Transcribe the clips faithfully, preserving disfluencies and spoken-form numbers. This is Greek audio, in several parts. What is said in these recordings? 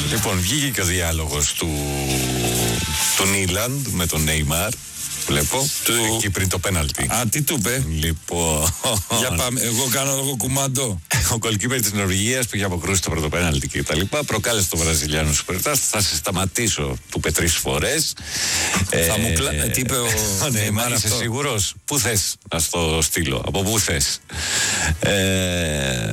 Λοιπόν, βγήκε και ο διάλογος του, του Νίλαντ με τον Νέιμαρ. Βλέπω, του... εκεί πριν το πέναλτι. Α, τι του είπε. Λοιπόν. Για πάμε, εγώ κάνω εγώ κουμάντο. Ο goalkeeper της Νορβηγίας που είχε αποκρούσει το πρώτο πέναλτι και τα λοιπά, προκάλεσε το Βραζιλιάνο Σουπερστάρ. Θα σε σταματήσω, του είπε τρεις φορές. Θα μου κλα... Τι είπε ο Νέιμαρ, είσαι σίγουρος? Πού θες να στο στείλω, από πού θες? Ε,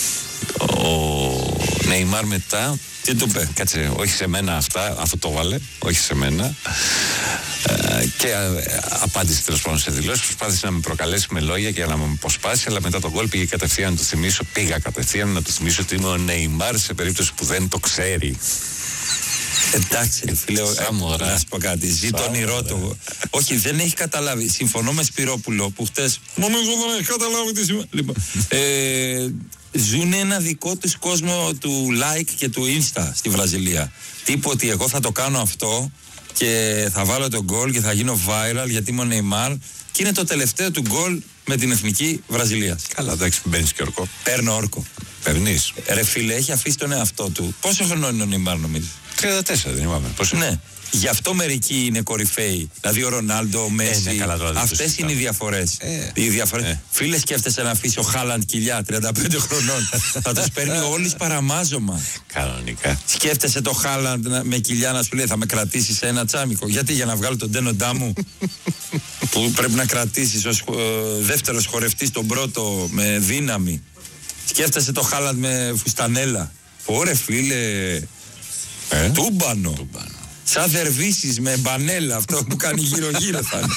ο Νέιμαρ μετά. Τι του είπε? Κάτσε, όχι σε μένα αυτά, αυτό το βάλε, όχι σε μένα. Ε, και ε, απάντησε τέλος πάντων σε δηλώσεις. Προσπάθησε να με προκαλέσει με λόγια και να με αποσπάσει, αλλά μετά τον γκολ πήγε κατευθείαν να του θυμίσω, πήγα κατευθείαν να του θυμίσω ότι είμαι ο Νέιμαρ σε περίπτωση που δεν το ξέρει. Εντάξει, ρε φίλε, Σαμορά. να σου πω κάτι. Ζει το όνειρό του. Όχι, δεν έχει καταλάβει. Συμφωνώ με Σπυρόπουλο που χτες. Νομίζω δεν έχει καταλάβει τι σημαίνει. Λοιπόν, ε, ζουν ένα δικό τους κόσμο του like και του insta στη Βραζιλία. Τύπου ότι εγώ θα το κάνω αυτό και θα βάλω τον γκολ και θα γίνω viral γιατί είμαι ο Νεϊμάρ. Και είναι το τελευταίο του γκολ με την εθνική Βραζιλίας. Καλά, εντάξει, μπαίνεις και όρκο. Παίρνω όρκο. Παίρνεις. Ρε φίλε, έχει αφήσει τον εαυτό του. Πόσο χρόνο είναι ο Νεϊμάρ, νομίζεις? τριάντα τέσσερα δεν είπαμε. Πώς είναι? Ναι. Γι' αυτό μερικοί είναι κορυφαίοι. Δηλαδή ο Ρονάλντο, ο Μέση. Ε, ναι, αυτές είναι οι διαφορές. Ε, οι διαφορές. Ε. Φίλε, σκέφτεσαι να αφήσει ο Χάλαντ κοιλιά τριάντα πέντε χρονών. Θα τους παίρνει όλοι παραμάζωμα. Κανονικά. Σκέφτεσαι το Χάλαντ με κοιλιά να σου λέει θα με κρατήσεις σε ένα τσάμικο? Γιατί? Για να βγάλω τον Ντένοντά μου που πρέπει να κρατήσεις ως ε, δεύτερος χορευτής τον πρώτο με δύναμη. Σκέφτεσαι το Χάλαντ με φουστανέλα. Ωρε φίλε. Ε? Τούμπανο. Τούμπανο. Σαν δερβίσεις με μπανέλα, αυτό που κάνει γύρω γύρω θα είναι.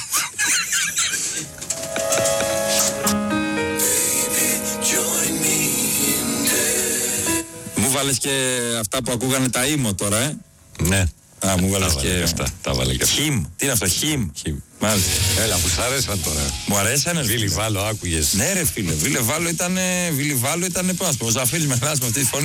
Μου βάλες και αυτά που ακούγανε τα ήμο τώρα, ε. Ναι. Α, μου βάλες τα και... και αυτά. Τα βάλε και αυτά. Χιμ. Τι είναι αυτό, χιμ. Χιμ. Μάλιστα. Έλα, που σ' άρεσαν τώρα. Μου αρέσανε. Βίλι Βάλο, άκουγες? Ναι ρε φίλε, Βίλι Βάλο ήτανε, Βίλι Βάλο ήτανε, πώς να σου πω, ο Ζαφύρης Μελάς με αυτή τη φωνή.